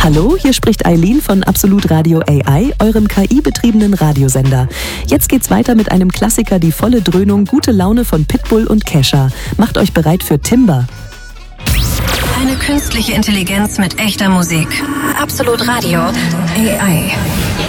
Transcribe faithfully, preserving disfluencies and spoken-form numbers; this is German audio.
Hallo, hier spricht Eileen von Absolut Radio A I, eurem K I-betriebenen Radiosender. Jetzt geht's weiter mit einem Klassiker, die volle Dröhnung, gute Laune von Pitbull und Kesha. Macht euch bereit für Timber. Eine künstliche Intelligenz mit echter Musik. Absolut Radio A I.